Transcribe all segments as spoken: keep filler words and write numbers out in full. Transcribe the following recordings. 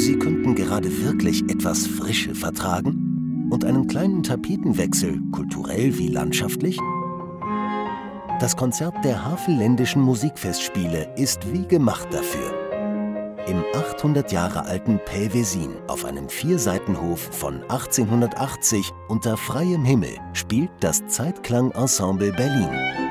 Sie könnten gerade wirklich etwas Frische vertragen? Und einen kleinen Tapetenwechsel, kulturell wie landschaftlich? Das Konzert der Havelländischen Musikfestspiele ist wie gemacht dafür. Im achthundert Jahre alten Päwesin auf einem Vierseitenhof von achtzehnhundertachtzig unter freiem Himmel spielt das Zeitklang-Ensemble Berlin.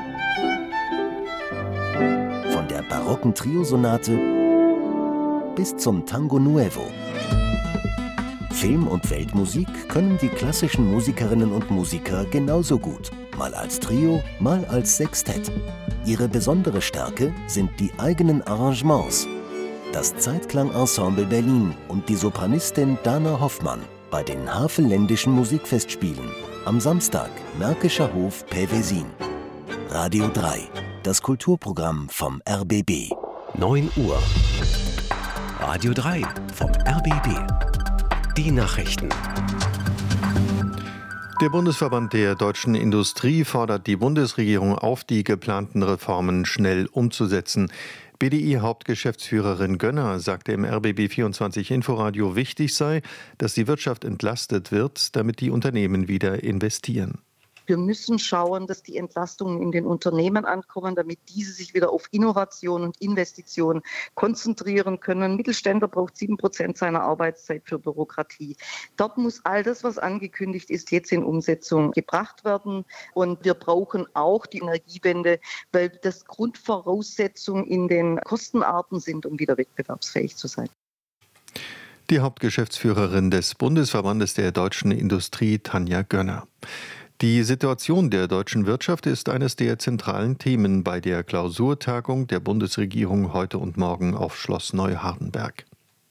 Von der barocken Triosonate bis zum Tango Nuevo. Film- und Weltmusik können die klassischen Musikerinnen und Musiker genauso gut, mal als Trio, mal als Sextett. Ihre besondere Stärke sind die eigenen Arrangements. Das Zeitklang-Ensemble Berlin und die Sopranistin Dana Hoffmann bei den Havelländischen Musikfestspielen. Am Samstag, Märkischer Hof, Päwesin. Radio drei, das Kulturprogramm vom R B B. neun Uhr. Radio drei vom R B B. Die Nachrichten. Der Bundesverband der deutschen Industrie fordert die Bundesregierung auf, die geplanten Reformen schnell umzusetzen. B D I-Hauptgeschäftsführerin Gönner sagte im R B B vierundzwanzig Inforadio, wichtig sei, dass die Wirtschaft entlastet wird, damit die Unternehmen wieder investieren. Wir müssen schauen, dass die Entlastungen in den Unternehmen ankommen, damit diese sich wieder auf Innovation und Investition konzentrieren können. Ein Mittelständler braucht sieben Prozent seiner Arbeitszeit für Bürokratie. Dort muss all das, was angekündigt ist, jetzt in Umsetzung gebracht werden. Und wir brauchen auch die Energiewende, weil das Grundvoraussetzung in den Kostenarten sind, um wieder wettbewerbsfähig zu sein. Die Hauptgeschäftsführerin des Bundesverbandes der deutschen Industrie, Tanja Gönner. Die Situation der deutschen Wirtschaft ist eines der zentralen Themen bei der Klausurtagung der Bundesregierung heute und morgen auf Schloss Neuhardenberg.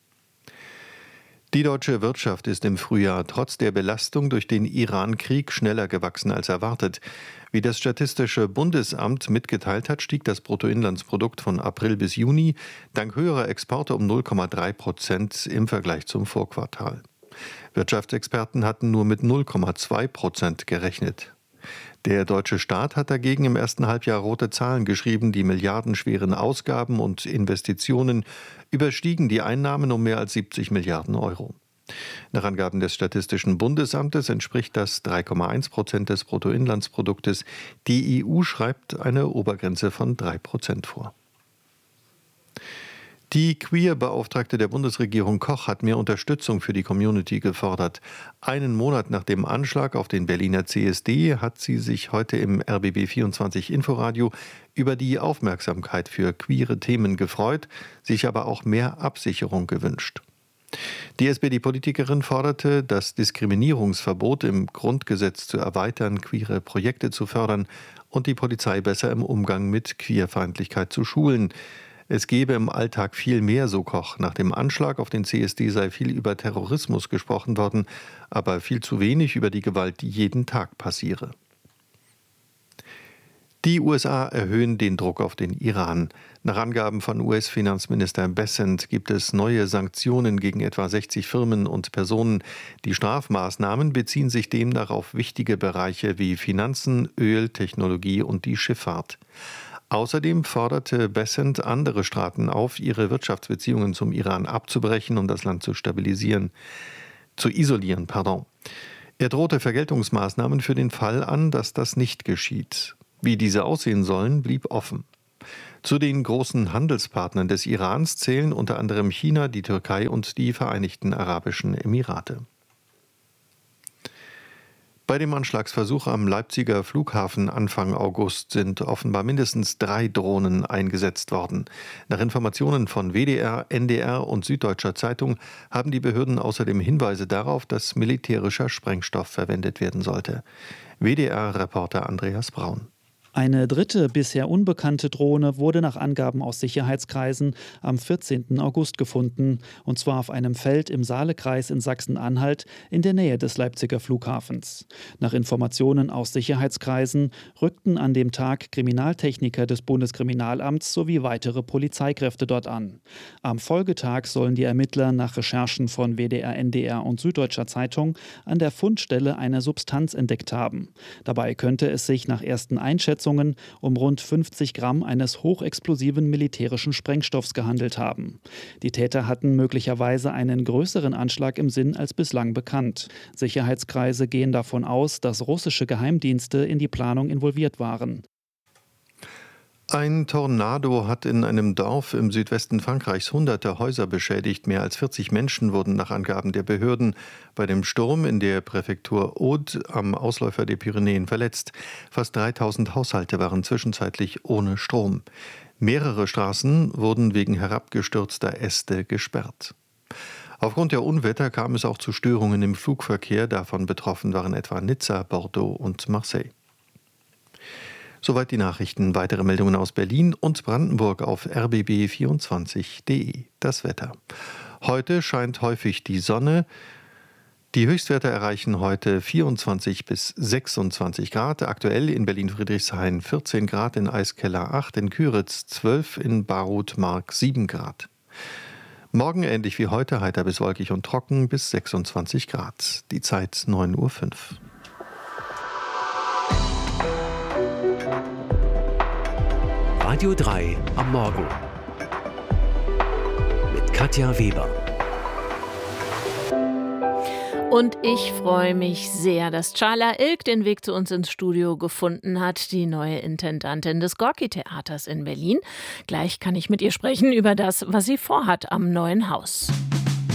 Die deutsche Wirtschaft ist im Frühjahr trotz der Belastung durch den Iran-Krieg schneller gewachsen als erwartet. Wie das Statistische Bundesamt mitgeteilt hat, stieg das Bruttoinlandsprodukt von April bis Juni dank höherer Exporte um null Komma drei Prozent im Vergleich zum Vorquartal. Wirtschaftsexperten hatten nur mit null Komma zwei Prozent gerechnet. Der deutsche Staat hat dagegen im ersten Halbjahr rote Zahlen geschrieben. Die milliardenschweren Ausgaben und Investitionen überstiegen die Einnahmen um mehr als siebzig Milliarden Euro. Nach Angaben des Statistischen Bundesamtes entspricht das drei Komma eins Prozent des Bruttoinlandsproduktes. Die E U schreibt eine Obergrenze von drei Prozent vor. Die Queer-Beauftragte der Bundesregierung Koch hat mehr Unterstützung für die Community gefordert. Einen Monat nach dem Anschlag auf den Berliner C S D hat sie sich heute im R B B vierundzwanzig Inforadio über die Aufmerksamkeit für queere Themen gefreut, sich aber auch mehr Absicherung gewünscht. Die S P D-Politikerin forderte, das Diskriminierungsverbot im Grundgesetz zu erweitern, queere Projekte zu fördern und die Polizei besser im Umgang mit Queerfeindlichkeit zu schulen. Es gebe im Alltag viel mehr, so Koch. Nach dem Anschlag auf den C S D sei viel über Terrorismus gesprochen worden, aber viel zu wenig über die Gewalt, die jeden Tag passiere. Die U S A erhöhen den Druck auf den Iran. Nach Angaben von U S-Finanzminister Bessent gibt es neue Sanktionen gegen etwa sechzig Firmen und Personen. Die Strafmaßnahmen beziehen sich demnach auf wichtige Bereiche wie Finanzen, Öl, Technologie und die Schifffahrt. Außerdem forderte Bessent andere Staaten auf, ihre Wirtschaftsbeziehungen zum Iran abzubrechen, um das Land zu stabilisieren, zu isolieren, pardon. Er drohte Vergeltungsmaßnahmen für den Fall an, dass das nicht geschieht. Wie diese aussehen sollen, blieb offen. Zu den großen Handelspartnern des Irans zählen unter anderem China, die Türkei und die Vereinigten Arabischen Emirate. Bei dem Anschlagsversuch am Leipziger Flughafen Anfang August sind offenbar mindestens drei Drohnen eingesetzt worden. Nach Informationen von W D R, N D R und Süddeutscher Zeitung haben die Behörden außerdem Hinweise darauf, dass militärischer Sprengstoff verwendet werden sollte. W D R-Reporter Andreas Braun. Eine dritte, bisher unbekannte Drohne wurde nach Angaben aus Sicherheitskreisen am vierzehnten August gefunden, und zwar auf einem Feld im Saalekreis in Sachsen-Anhalt in der Nähe des Leipziger Flughafens. Nach Informationen aus Sicherheitskreisen rückten an dem Tag Kriminaltechniker des Bundeskriminalamts sowie weitere Polizeikräfte dort an. Am Folgetag sollen die Ermittler nach Recherchen von W D R, N D R und Süddeutscher Zeitung an der Fundstelle eine Substanz entdeckt haben. Dabei könnte es sich nach ersten Einschätzungen Schätzungen um rund fünfzig Gramm eines hochexplosiven militärischen Sprengstoffs gehandelt haben. Die Täter hatten möglicherweise einen größeren Anschlag im Sinn als bislang bekannt. Sicherheitskreise gehen davon aus, dass russische Geheimdienste in die Planung involviert waren. Ein Tornado hat in einem Dorf im Südwesten Frankreichs hunderte Häuser beschädigt. Mehr als vierzig Menschen wurden nach Angaben der Behörden bei dem Sturm in der Präfektur Aude am Ausläufer der Pyrenäen verletzt. Fast dreitausend Haushalte waren zwischenzeitlich ohne Strom. Mehrere Straßen wurden wegen herabgestürzter Äste gesperrt. Aufgrund der Unwetter kam es auch zu Störungen im Flugverkehr. Davon betroffen waren etwa Nizza, Bordeaux und Marseille. Soweit die Nachrichten. Weitere Meldungen aus Berlin und Brandenburg auf r b b vierundzwanzig punkt d e. Das Wetter. Heute scheint häufig die Sonne. Die Höchstwerte erreichen heute vierundzwanzig bis sechsundzwanzig Grad. Aktuell in Berlin-Friedrichshain vierzehn Grad, in Eiskeller acht, in Küritz zwölf, in Barut-Mark sieben Grad. Morgen ähnlich wie heute, heiter bis wolkig und trocken bis sechsundzwanzig Grad. Die Zeit neun Uhr fünf. Radio drei am Morgen mit Katja Weber. Und ich freue mich sehr, dass Charla Ilk den Weg zu uns ins Studio gefunden hat, die neue Intendantin des Gorki-Theaters in Berlin. Gleich kann ich mit ihr sprechen über das, was sie vorhat am neuen Haus.